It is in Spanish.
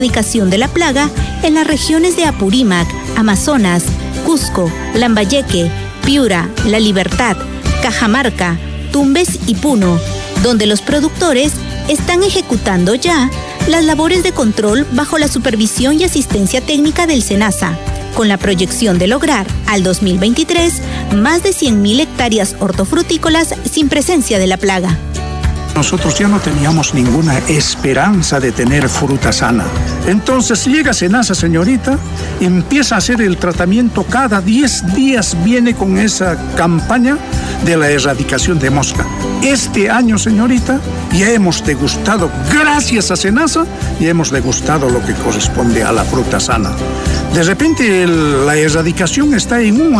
erradicación de la plaga en las regiones de Apurímac, Amazonas, Cusco, Lambayeque, Piura, La Libertad, Cajamarca, Tumbes y Puno, donde los productores están ejecutando ya las labores de control bajo la supervisión y asistencia técnica del SENASA, con la proyección de lograr, al 2023, más de 100.000 hectáreas hortofrutícolas sin presencia de la plaga. Nosotros ya no teníamos ninguna esperanza de tener fruta sana. Entonces llega SENASA, señorita, empieza a hacer el tratamiento, cada 10 días viene con esa campaña de la erradicación de mosca. Este año, señorita, ya hemos degustado, gracias a SENASA, ya hemos degustado lo que corresponde a la fruta sana. De repente la erradicación está en un